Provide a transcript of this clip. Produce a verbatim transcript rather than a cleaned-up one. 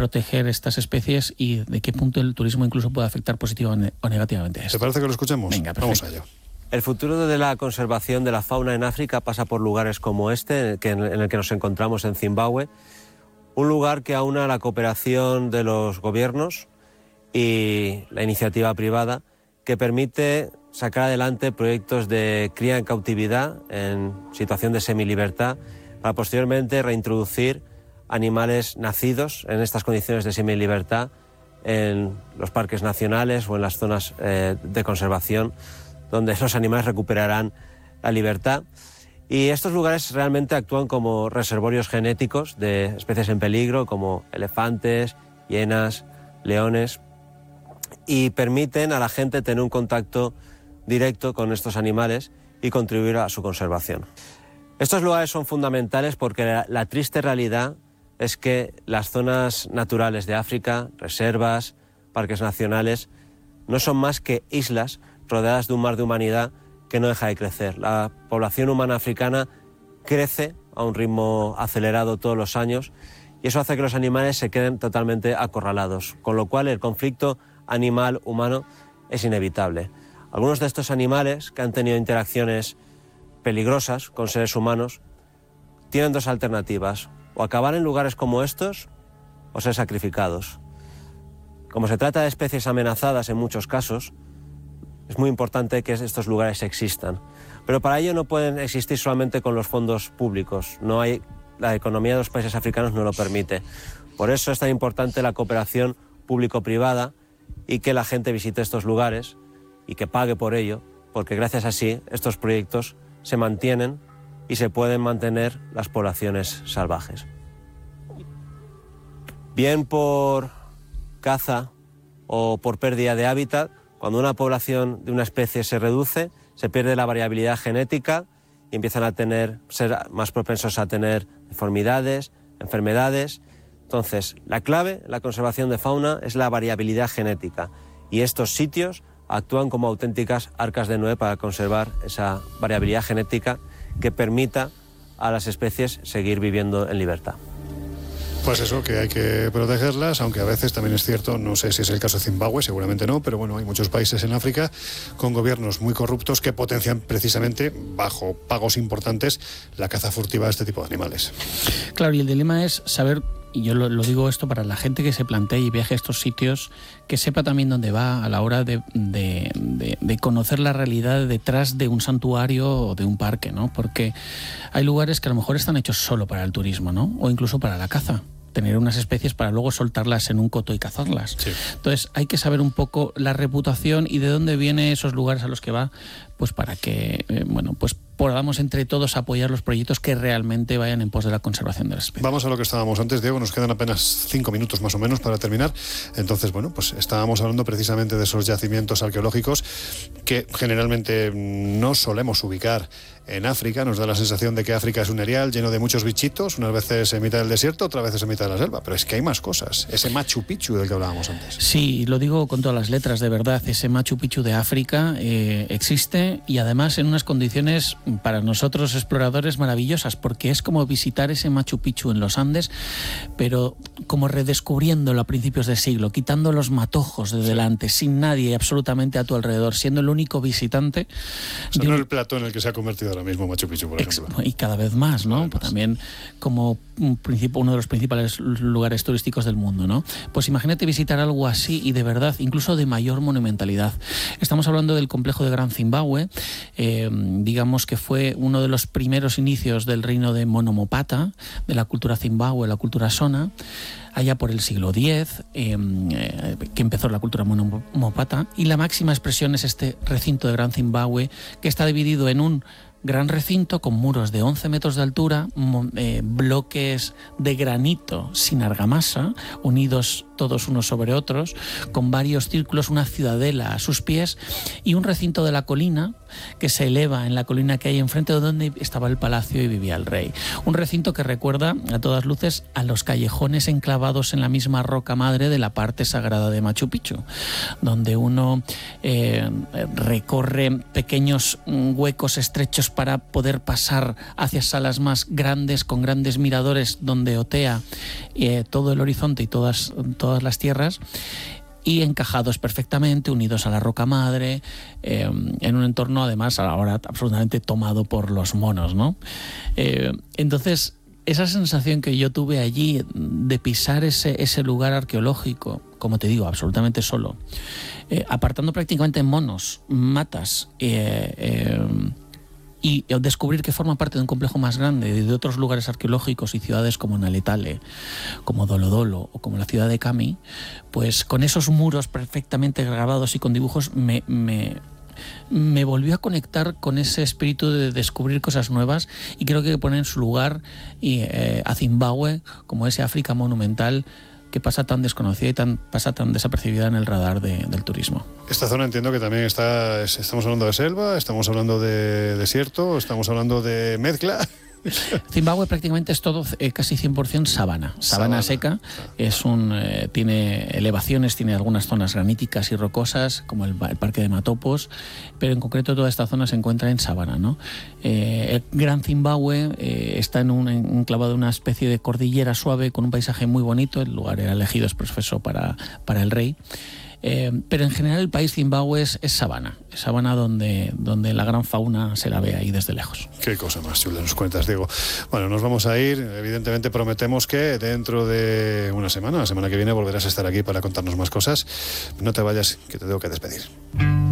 proteger estas especies y de qué punto el turismo incluso puede afectar positivamente o negativamente a esto. ¿Te parece que lo escuchemos? Venga, vamos a ello. El futuro de la conservación de la fauna en África pasa por lugares como este, que en el que nos encontramos en Zimbabue, un lugar que aúna la cooperación de los gobiernos y la iniciativa privada, que permite sacar adelante proyectos de cría en cautividad, en situación de semilibertad, para posteriormente reintroducir animales nacidos en estas condiciones de semilibertad en los parques nacionales o en las zonas eh, de conservación, donde los animales recuperarán la libertad. Y estos lugares realmente actúan como reservorios genéticos de especies en peligro, como elefantes, hienas, leones, y permiten a la gente tener un contacto directo con estos animales y contribuir a su conservación. Estos lugares son fundamentales porque la, la triste realidad es que las zonas naturales de África, reservas, parques nacionales, no son más que islas rodeadas de un mar de humanidad que no deja de crecer. La población humana africana crece a un ritmo acelerado todos los años y eso hace que los animales se queden totalmente acorralados, con lo cual el conflicto animal-humano es inevitable. Algunos de estos animales que han tenido interacciones peligrosas con seres humanos tienen dos alternativas: o acabar en lugares como estos o ser sacrificados. Como se trata de especies amenazadas en muchos casos, es muy importante que estos lugares existan. Pero para ello no pueden existir solamente con los fondos públicos. No hay, la economía de los países africanos no lo permite. Por eso es tan importante la cooperación público-privada y que la gente visite estos lugares y que pague por ello, porque gracias a sí estos proyectos se mantienen y se pueden mantener las poblaciones salvajes. Bien por caza o por pérdida de hábitat, cuando una población de una especie se reduce, se pierde la variabilidad genética y empiezan a tener, ser más propensos a tener deformidades, enfermedades. Entonces, la clave en la conservación de fauna es la variabilidad genética y estos sitios actúan como auténticas arcas de Noé para conservar esa variabilidad genética que permita a las especies seguir viviendo en libertad. Pues eso, que hay que protegerlas, aunque a veces también es cierto, no sé si es el caso de Zimbabue, seguramente no, pero bueno, hay muchos países en África con gobiernos muy corruptos que potencian precisamente, bajo pagos importantes, la caza furtiva de este tipo de animales. Claro, y el dilema es saber, y yo lo, lo digo esto para la gente que se plantee y viaje a estos sitios, que sepa también dónde va a la hora de, de, de, de conocer la realidad detrás de un santuario o de un parque, ¿no? Porque hay lugares que a lo mejor están hechos solo para el turismo, ¿no? O incluso para la caza. Tener unas especies para luego soltarlas en un coto y cazarlas. Sí. Entonces hay que saber un poco la reputación y de dónde vienen esos lugares a los que va, pues para que, eh, bueno, pues podamos entre todos apoyar los proyectos que realmente vayan en pos de la conservación de las especies. Vamos a lo que estábamos antes, Diego, nos quedan apenas cinco minutos más o menos para terminar. Entonces, bueno, pues estábamos hablando precisamente de esos yacimientos arqueológicos que generalmente no solemos ubicar en África. Nos da la sensación de que África es un erial lleno de muchos bichitos, unas veces en mitad del desierto, otras veces en mitad de la selva, pero es que hay más cosas, ese Machu Picchu del que hablábamos antes. Sí, lo digo con todas las letras, de verdad, ese Machu Picchu de África eh, existe y además en unas condiciones para nosotros exploradores maravillosas, porque es como visitar ese Machu Picchu en los Andes, pero como redescubriéndolo a principios de siglo, quitando los matojos de delante, sí. sin nadie absolutamente a tu alrededor, siendo el único visitante. O sea, no un... el plato en el que se ha convertido ahora mismo Machu Picchu, por ejemplo. Y cada vez más, ¿no? Pues también como un principio, uno de los principales lugares turísticos del mundo, ¿no? Pues imagínate visitar algo así y de verdad, incluso de mayor monumentalidad. Estamos hablando del complejo de Gran Zimbabue, eh, digamos que fue uno de los primeros inicios del reino de Monomopata, de la cultura zimbabue, la cultura Shona, allá por el siglo diez, eh, eh, que empezó la cultura Monomopata, y la máxima expresión es este recinto de Gran Zimbabue, que está dividido en un gran recinto con muros de once metros de altura, eh, bloques de granito sin argamasa, unidos todos unos sobre otros, con varios círculos, una ciudadela a sus pies y un recinto de la colina que se eleva en la colina que hay enfrente de donde estaba el palacio y vivía el rey. Un recinto que recuerda a todas luces a los callejones enclavados en la misma roca madre de la parte sagrada de Machu Picchu, donde uno eh, recorre pequeños huecos estrechos para poder pasar hacia salas más grandes, con grandes miradores donde otea eh, todo el horizonte y todas, todas las tierras, y encajados perfectamente, unidos a la roca madre, eh, en un entorno además ahora absolutamente tomado por los monos, ¿no? Eh, entonces, esa sensación que yo tuve allí de pisar ese, ese lugar arqueológico, como te digo, absolutamente solo, eh, apartando prácticamente monos, matas, eh, eh, y descubrir que forma parte de un complejo más grande, de otros lugares arqueológicos y ciudades como Naletale, como Dolodolo o como la ciudad de Kami, pues con esos muros perfectamente grabados y con dibujos me, me, me volvió a conectar con ese espíritu de descubrir cosas nuevas, y creo que pone en su lugar y, eh, a Zimbabue como ese África monumental que pasa tan desconocida y tan, pasa tan desapercibida en el radar de, del turismo. Esta zona entiendo que también está, estamos hablando de selva, estamos hablando de desierto, estamos hablando de mezcla. Zimbabue prácticamente es todo eh, casi cien por ciento sabana, sabana, sabana seca. Es un, eh, tiene elevaciones, tiene algunas zonas graníticas y rocosas, como el, el Parque de Matopos, pero en concreto toda esta zona se encuentra en sabana, ¿no? Eh, el Gran Zimbabue eh, está en un enclavado, una especie de cordillera suave con un paisaje muy bonito. El lugar era elegido es profeso para, para el rey. Eh, pero en general el país Zimbabue es, es sabana, es sabana donde, donde la gran fauna se la ve ahí desde lejos. Qué cosa más chula nos cuentas, Diego. Bueno, nos vamos a ir, evidentemente prometemos que dentro de una semana, la semana que viene, volverás a estar aquí para contarnos más cosas. No te vayas, que te tengo que despedir.